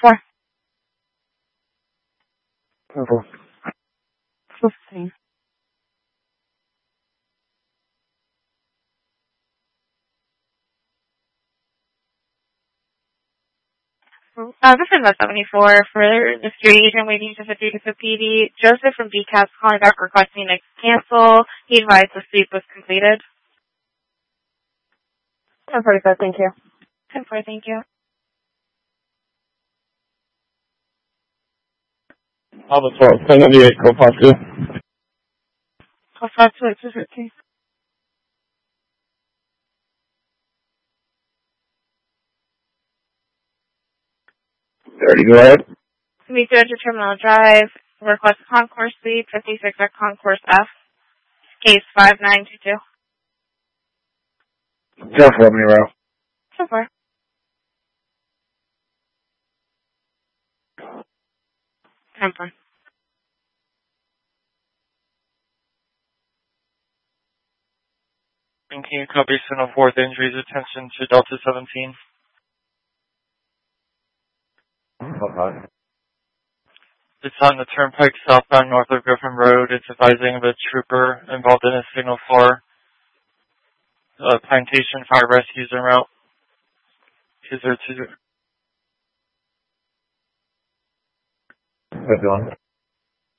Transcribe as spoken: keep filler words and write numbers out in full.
Four. Purple. Fifteen. Uh, this is a seventy-four for the street agent waiting to fifty to the P D. Joseph from D C A P's calling back requesting to cancel. He advised the sweep was completed. ten forty-five, thank you. ten four, thank you. Alpha twelve, ten ninety-eight, call five two. Call five two eight two fifteen. thirty, go ahead. Meet the Terminal Drive. Request Concourse Suite, fifty-six at Concourse F. Case five nine two two. ten four, Nero. So far. ten four. And can you copy Signal fourth injuries attention to Delta seventeen? Okay. It's on the turnpike southbound north of Griffin Road. It's advising of a trooper involved in a Signal four uh, plantation fire rescues en route. Is there two? Good one.